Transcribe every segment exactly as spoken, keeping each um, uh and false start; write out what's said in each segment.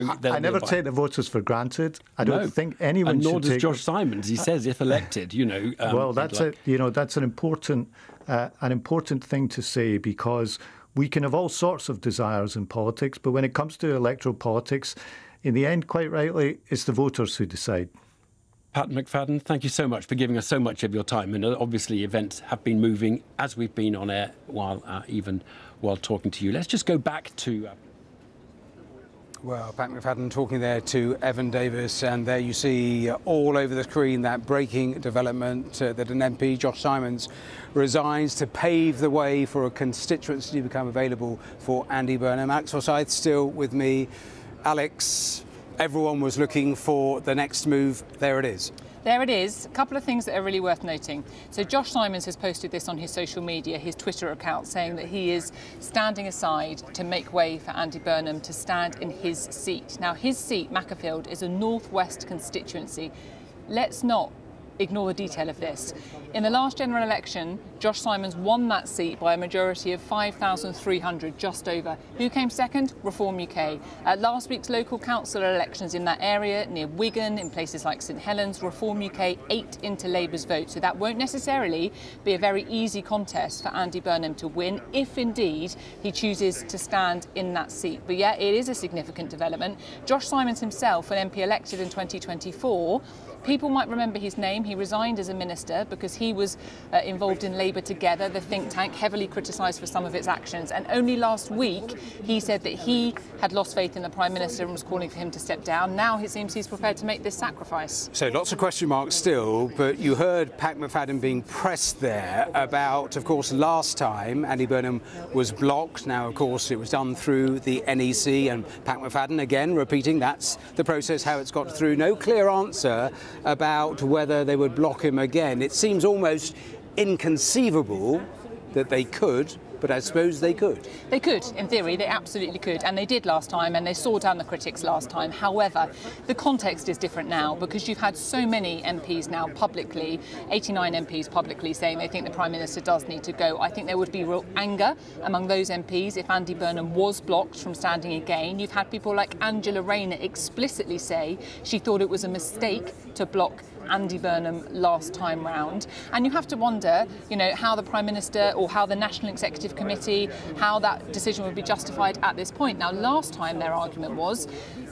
I, I never take the voters for granted. I don't no. think anyone and nor should does take... Josh Simons. He says if elected, you know... Um, well, that's like... a, you know, that's an important, uh, an important thing to say, because we can have all sorts of desires in politics, but when it comes to electoral politics, in the end, quite rightly, it's the voters who decide. Pat McFadden, thank you so much for giving us so much of your time. And obviously events have been moving as we've been on air, while uh, even while talking to you. Let's just go back to... Uh... Well, Pat McFadden talking there to Evan Davis, and there you see uh, all over the screen that breaking development uh, that an M P, Josh Simons, resigns to pave the way for a constituency to become available for Andy Burnham. Alex Forsyth still with me. Alex, everyone was looking for the next move. There it is. There it is. A couple of things that are really worth noting. So Josh Simons has posted this on his social media, his Twitter account, saying that he is standing aside to make way for Andy Burnham to stand in his seat. Now, his seat, Macclesfield, is a northwest constituency. Let's not ignore the detail of this. In the last general election, Josh Simons won that seat by a majority of five thousand three hundred, just over. Who came second? Reform U K. At last week's local council elections in that area, near Wigan, in places like St Helens, Reform U K ate into Labour's vote. So that won't necessarily be a very easy contest for Andy Burnham to win, if indeed he chooses to stand in that seat. But yeah, it is a significant development. Josh Simons himself, an M P elected in twenty twenty-four, people might remember his name. He resigned as a minister because he was uh, involved in Labour Together, the think tank, heavily criticised for some of its actions. And only last week, he said that he had lost faith in the Prime Minister and was calling for him to step down. Now it seems he's prepared to make this sacrifice. So lots of question marks still, but you heard Pat McFadden being pressed there about, of course, last time Andy Burnham was blocked. Now, of course, it was done through the N E C, and Pat McFadden, again, repeating that's the process, how it's got through. No clear answer about whether they would block him again. It seems almost inconceivable that they could, but I suppose they could. They could, in theory, they absolutely could, and they did last time, and they saw down the critics last time. However, the context is different now, because you've had so many M Ps now publicly, eighty-nine M Ps publicly, saying they think the Prime Minister does need to go. I think there would be real anger among those M Ps if Andy Burnham was blocked from standing again. You've had people like Angela Rayner explicitly say she thought it was a mistake to block Andy Burnham last time round. And you have to wonder, you know, how the Prime Minister or how the National Executive Committee, how that decision would be justified at this point. Now, last time their argument was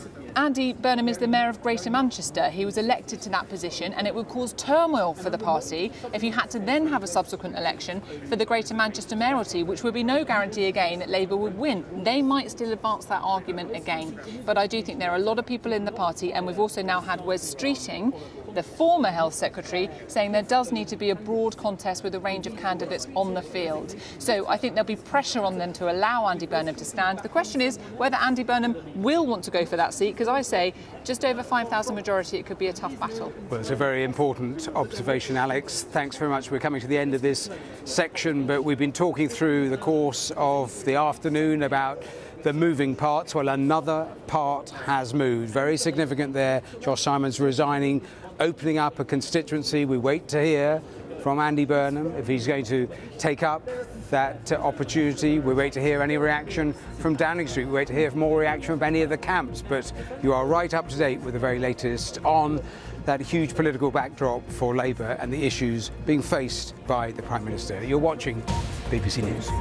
Andy Burnham is the Mayor of Greater Manchester. He was elected to that position, and it would cause turmoil for the party if you had to then have a subsequent election for the Greater Manchester mayoralty, which would be no guarantee again that Labour would win. They might still advance that argument again. But I do think there are a lot of people in the party, and we've also now had Wes Streeting, the former Health Secretary, saying there does need to be a broad contest with a range of candidates on the field. So I think there'll be pressure on them to allow Andy Burnham to stand. The question is whether Andy Burnham will want to go for that seat, because I say just over five thousand majority, it could be a tough battle. Well, it's a very important observation, Alex. Thanks very much. We're coming to the end of this section, but we've been talking through the course of the afternoon about the moving parts. Well, another part has moved. Very significant there. Josh Simons resigning, opening up a constituency. We wait to hear from Andy Burnham if he's going to take up that uh, opportunity. We wait to hear any reaction from Downing Street. We wait to hear more reaction from any of the camps. But you are right up to date with the very latest on that huge political backdrop for Labour and the issues being faced by the Prime Minister. You're watching B B C News.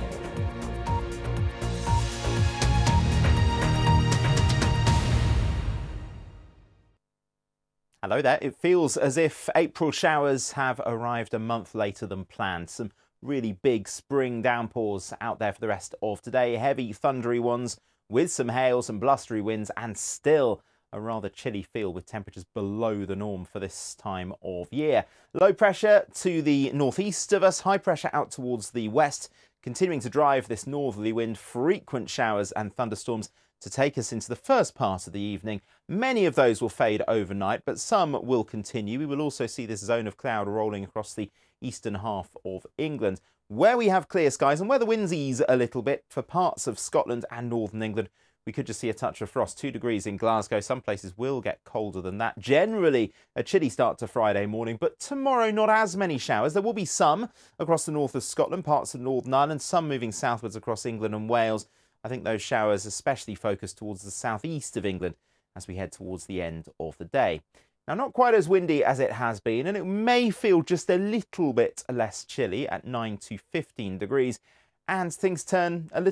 Hello there. It feels as if April showers have arrived a month later than planned. Some really big spring downpours out there for the rest of today. Heavy, thundery ones with some hail, some blustery winds, and still a rather chilly feel with temperatures below the norm for this time of year. Low pressure to the northeast of us, high pressure out towards the west, continuing to drive this northerly wind, frequent showers and thunderstorms to take us into the first part of the evening. Many of those will fade overnight, but some will continue. We will also see this zone of cloud rolling across the eastern half of England. Where we have clear skies and where the winds ease a little bit for parts of Scotland and northern England, we could just see a touch of frost. Two degrees in Glasgow. Some places will get colder than that. Generally, a chilly start to Friday morning, but tomorrow not as many showers. There will be some across the north of Scotland, parts of Northern Ireland, some moving southwards across England and Wales. I think those showers especially focused towards the southeast of England as we head towards the end of the day. Now, not quite as windy as it has been, and it may feel just a little bit less chilly at nine to fifteen degrees, and things turn a little